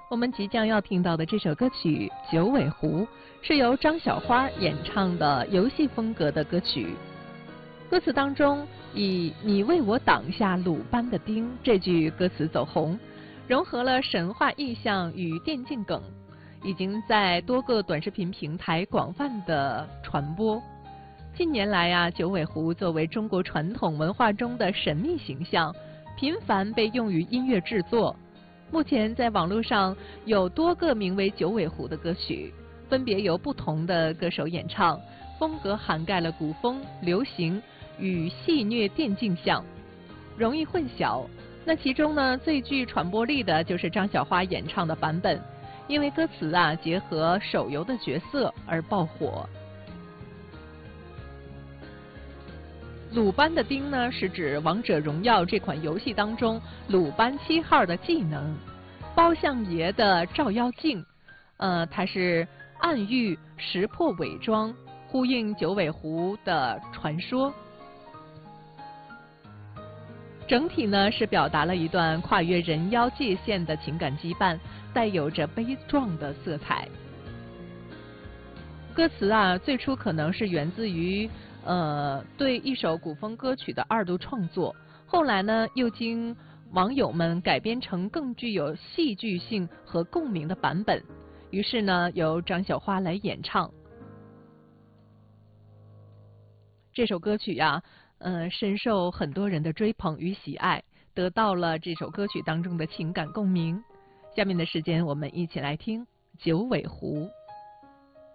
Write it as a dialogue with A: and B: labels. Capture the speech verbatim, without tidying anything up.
A: 我们即将要听到的这首歌曲《九尾狐》是由张小花演唱的游戏风格的歌曲。歌词当中以“你为我挡下鲁班的钉”这句歌词走红，融合了神话意象与电竞梗，已经在多个短视频平台广泛的传播。近年来啊，九尾狐作为中国传统文化中的神秘形象，频繁被用于音乐制作。目前在网络上有多个名为九尾狐的歌曲，分别由不同的歌手演唱，风格涵盖了古风、流行与戏谑电竞项，容易混淆。那其中呢，最具传播力的就是张小花演唱的版本，因为歌词啊结合手游的角色而爆火。鲁班的钉呢，是指王者荣耀这款游戏当中鲁班七号的技能，包相爷的照妖镜，呃，它是暗喻识破伪装，呼应九尾狐的传说。整体呢是表达了一段跨越人妖界限的情感羁绊，带有着悲壮的色彩。歌词啊，最初可能是源自于呃对一首古风歌曲的二度创作，后来呢又经网友们改编成更具有戏剧性和共鸣的版本，于是呢由张小花来演唱。这首歌曲呀、啊，呃，深受很多人的追捧与喜爱，得到了这首歌曲当中的情感共鸣。下面的时间，我们一起来听《九尾狐》。